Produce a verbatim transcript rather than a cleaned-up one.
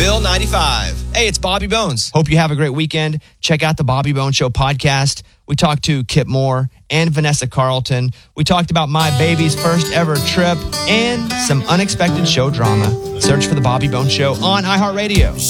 Bill ninety-five. Hey, it's Bobby Bones. Hope you have a great weekend. Check out the Bobby Bones Show podcast. We talked to Kip Moore and Vanessa Carlton. We talked about my baby's first ever trip and some unexpected show drama. Search for the Bobby Bones Show on iHeartRadio.